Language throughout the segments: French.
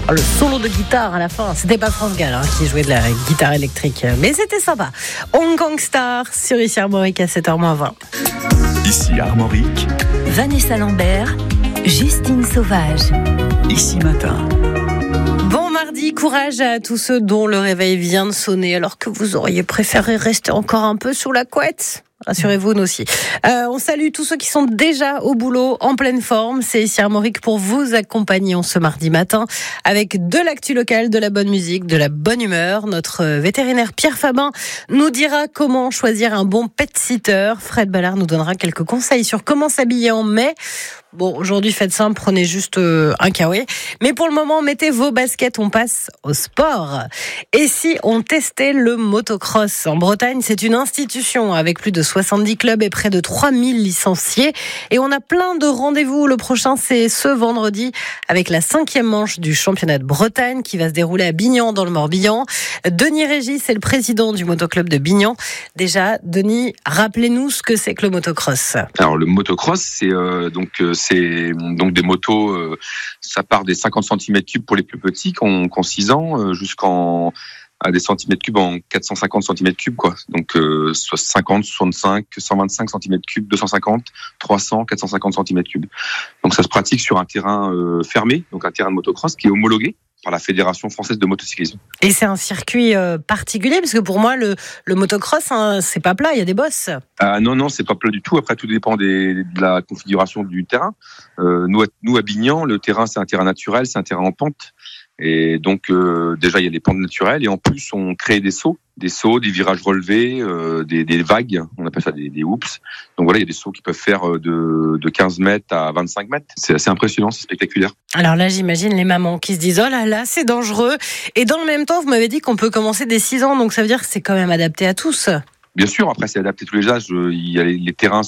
Oh, le solo de guitare à la fin, c'était pas France Gall qui jouait de la guitare électrique, mais c'était sympa. Hong Kong Star sur ici Armorique à 7h20. Ici Armorique, Vanessa Lambert, Justine Sauvage. Ici Matin. Bon mardi, courage à tous ceux dont le réveil vient de sonner alors que vous auriez préféré rester encore un peu sous la couette. Rassurez-vous, nous aussi. On salue tous ceux qui sont déjà au boulot, en pleine forme. C'est ici Armorique pour vous accompagner ce mardi matin avec de l'actu locale, de la bonne musique, de la bonne humeur. Notre vétérinaire Pierre Fabin nous dira comment choisir un bon pet sitter. Fred Ballard nous donnera quelques conseils sur comment s'habiller en mai. Bon, aujourd'hui, faites simple, prenez juste un kawaii. Mais pour le moment, mettez vos baskets, on passe au sport. Et si on testait le motocross en Bretagne, c'est une institution avec plus de 70 clubs et près de 3000 licenciés. Et on a plein de rendez-vous. Le prochain, c'est ce vendredi avec la 5e manche du championnat de Bretagne qui va se dérouler à Bignan dans le Morbihan. Denis Régis est le président du motoclub de Bignan. Déjà, Denis, rappelez-nous ce que c'est que le motocross. Alors le motocross, c'est donc des motos, ça part des 50 cm3 pour les plus petits qui ont 6 ans, à des centimètres cubes en 450 cm3, quoi. Donc 50, 65, 125 cm3, 250, 300, 450 cm3. Donc ça se pratique sur un terrain fermé, donc un terrain de motocross qui est homologué par la Fédération française de motocyclisme. Et c'est un circuit particulier, parce que pour moi, le motocross, c'est pas plat, il y a des bosses. Non, c'est pas plat du tout. Après, tout dépend de la configuration du terrain. Nous, à Bignan, le terrain, c'est un terrain naturel, c'est un terrain en pente. Et donc, déjà, il y a des pentes naturelles. Et en plus, on crée des sauts, des virages relevés, des vagues. On appelle ça des hoops. Donc voilà, il y a des sauts qui peuvent faire de 15 mètres à 25 mètres. C'est assez impressionnant, c'est spectaculaire. Alors là, j'imagine les mamans qui se disent « Oh là là, c'est dangereux ». Et dans le même temps, vous m'avez dit qu'on peut commencer dès 6 ans. Donc ça veut dire que c'est quand même adapté à tous. Bien sûr, après, c'est adapté à tous les âges. Les terrains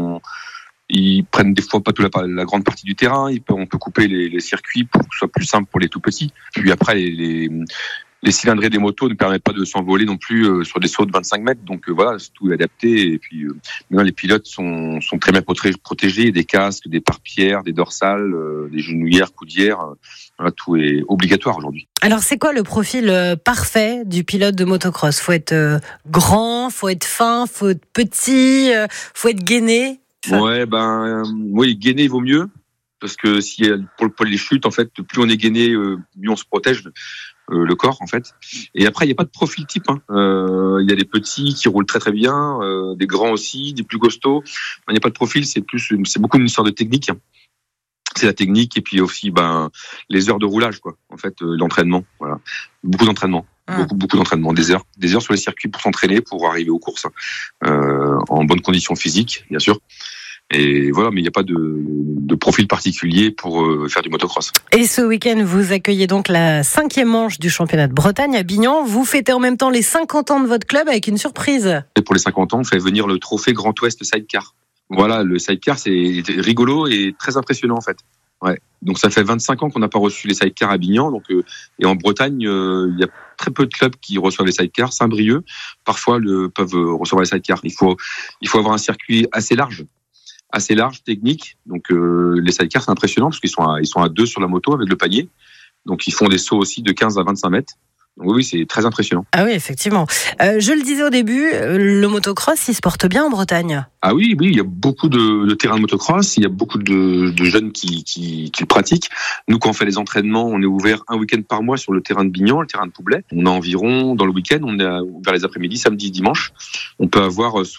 ils prennent des fois pas toute la grande partie du terrain. On peut couper les circuits pour que ce soit plus simple pour les tout petits. Puis après, les cylindrées des motos ne permettent pas de s'envoler non plus sur des sauts de 25 mètres. Donc voilà, tout est adapté. Et puis maintenant, les pilotes sont très bien protégés. Des casques, des pare-pierres, des dorsales, des genouillères, coudières. Voilà, tout est obligatoire aujourd'hui. Alors c'est quoi le profil parfait du pilote de motocross ? Faut être grand, faut être fin, faut être petit, faut être gainé. Ouais, oui, gainer vaut mieux, parce que pour les chutes, en fait, plus on est gainé, mieux on se protège le corps, en fait. Et après, il n'y a pas de profil type. Il y a des petits qui roulent très très bien, des grands aussi, des plus costauds. Il n'y a pas de profil, c'est beaucoup une sorte de technique. C'est la technique et puis aussi les heures de roulage, quoi. En fait, l'entraînement, voilà, beaucoup d'entraînement. Beaucoup d'entraînement, des heures sur les circuits pour s'entraîner, pour arriver aux courses en bonnes conditions physiques, bien sûr. Et voilà, mais il n'y a pas de profil particulier pour faire du motocross. Et ce week-end, vous accueillez donc la 5e manche du championnat de Bretagne à Bignan. Vous fêtez en même temps les 50 ans de votre club avec une surprise. Et pour les 50 ans, on fait venir le trophée Grand Ouest Sidecar. Voilà, le sidecar, c'est rigolo et très impressionnant en fait. Ouais. Donc ça fait 25 ans qu'on n'a pas reçu les sidecars à Bignan. Donc et en Bretagne, il y a très peu de clubs qui reçoivent les sidecars. Saint-Brieuc, parfois peuvent recevoir les sidecars. Il faut avoir un circuit assez large, technique. Donc les sidecars, c'est impressionnant parce qu'ils sont à 2 sur la moto avec le panier. Donc ils font des sauts aussi de 15 à 25 mètres. Donc oui, c'est très impressionnant. Ah oui, effectivement. Je le disais au début, le motocross, il se porte bien en Bretagne. Ah oui, il y a beaucoup de terrains de motocross, il y a beaucoup de jeunes qui le pratiquent. Nous, quand on fait les entraînements, on est ouvert un week-end par mois sur le terrain de Bignan, le terrain de Poublet. On a environ, dans le week-end, on est ouvert les après-midi, samedi, dimanche. On peut avoir